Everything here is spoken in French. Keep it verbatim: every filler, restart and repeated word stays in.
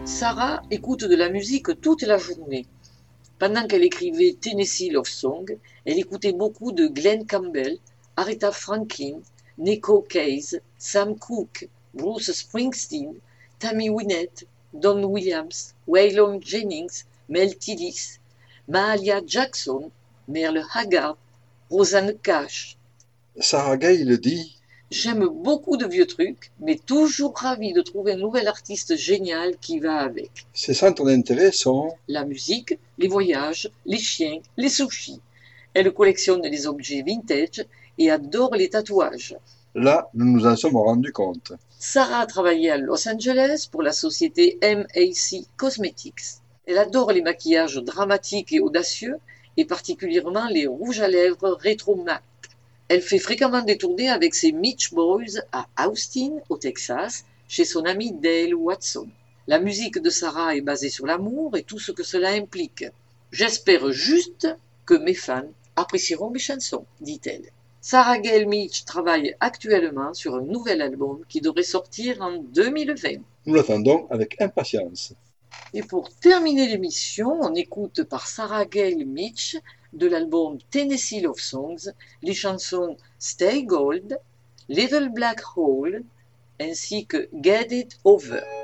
Sarah écoute de la musique toute la journée. Pendant qu'elle écrivait Tennessee Love Song, elle écoutait beaucoup de Glenn Campbell, Aretha Franklin, Neko Case, Sam Cooke, Bruce Springsteen, Tammy Wynette, Don Williams, Waylon Jennings, Mel Tillis, Mahalia Jackson, Merle Haggard, Rosanne Cash. Sarah Gale dit J'aime beaucoup de vieux trucs, mais toujours ravie de trouver un nouvel artiste génial qui va avec. ses centres d'intérêt sont La musique, les voyages, les chiens, les sushis. Elle collectionne les objets vintage et adore les tatouages. là, nous nous en sommes rendus compte. Sarah a travaillé à Los Angeles pour la société M A C Cosmetics. Elle adore les maquillages dramatiques et audacieux, et particulièrement les rouges à lèvres rétro mat. Elle fait fréquemment des tournées avec ses Beach Boys à Austin, au Texas, chez son ami Dale Watson. La musique de Sarah est basée sur l'amour et tout ce que cela implique. J'espère juste que mes fans apprécieront mes chansons, dit-elle. Sarah Gale Mitch travaille actuellement sur un nouvel album qui devrait sortir en deux mille vingt. Nous l'attendons avec impatience. Et pour terminer l'émission, on écoute par Sarah Gale Mitch de l'album Tennessee Love Songs les chansons Stay Gold, Little Black Hole ainsi que Get It Over.